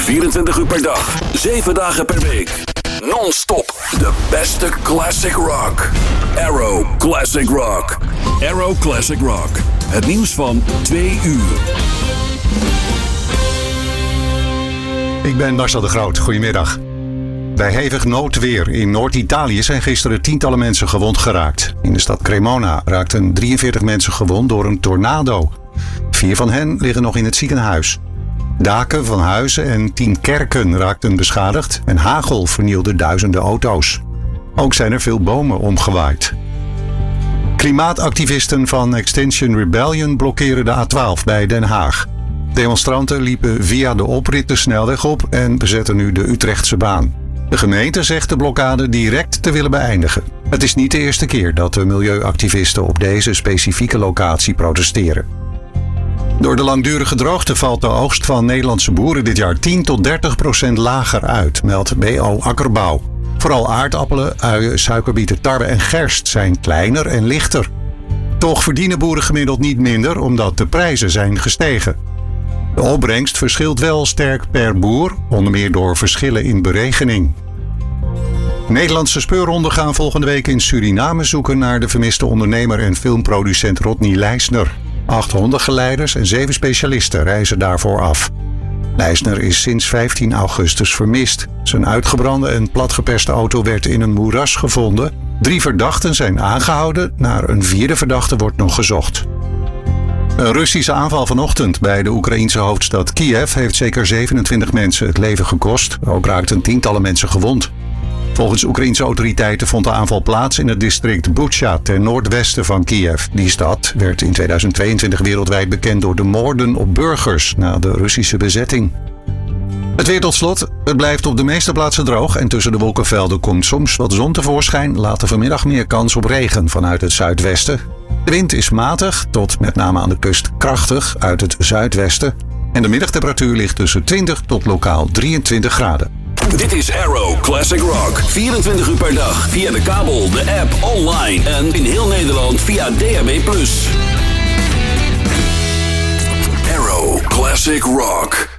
24 uur per dag, 7 dagen per week. Non-stop de beste classic rock. Arrow Classic Rock. Arrow Classic Rock. Het nieuws van 2 uur. Ik ben Marcel de Groot. Goedemiddag. Bij hevig noodweer in Noord-Italië zijn gisteren tientallen mensen gewond geraakt. In de stad Cremona raakten 43 mensen gewond door een tornado. 4 van hen liggen nog in het ziekenhuis. Daken van huizen en 10 kerken raakten beschadigd en hagel vernielde duizenden auto's. Ook zijn er veel bomen omgewaaid. Klimaatactivisten van Extinction Rebellion blokkeren de A12 bij Den Haag. Demonstranten liepen via de oprit de snelweg op en bezetten nu de Utrechtse baan. De gemeente zegt de blokkade direct te willen beëindigen. Het is niet de eerste keer dat de milieuactivisten op deze specifieke locatie protesteren. Door de langdurige droogte valt de oogst van Nederlandse boeren dit jaar 10 tot 30% lager uit, meldt BO Akkerbouw. Vooral aardappelen, uien, suikerbieten, tarwe en gerst zijn kleiner en lichter. Toch verdienen boeren gemiddeld niet minder omdat de prijzen zijn gestegen. De opbrengst verschilt wel sterk per boer, onder meer door verschillen in beregening. Nederlandse speurhonden gaan volgende week in Suriname zoeken naar de vermiste ondernemer en filmproducent Rodney Leisner. 8 hondengeleiders en 7 specialisten reizen daarvoor af. Leisner is sinds 15 augustus vermist. Zijn uitgebrande en platgeperste auto werd in een moeras gevonden. 3 verdachten zijn aangehouden. Naar een 4e verdachte wordt nog gezocht. Een Russische aanval vanochtend bij de Oekraïense hoofdstad Kiev heeft zeker 27 mensen het leven gekost. Ook raakten tientallen mensen gewond. Volgens Oekraïense autoriteiten vond de aanval plaats in het district Bucha ten noordwesten van Kiev. Die stad werd in 2022 wereldwijd bekend door de moorden op burgers na de Russische bezetting. Het weer tot slot. Het blijft op de meeste plaatsen droog en tussen de wolkenvelden komt soms wat zon tevoorschijn. Later vanmiddag meer kans op regen vanuit het zuidwesten. De wind is matig tot met name aan de kust krachtig uit het zuidwesten. En de middagtemperatuur ligt tussen 20 tot lokaal 23 graden. Dit is Arrow Classic Rock. 24 uur per dag via de kabel, de app, online en in heel Nederland via DAB+. Arrow Classic Rock.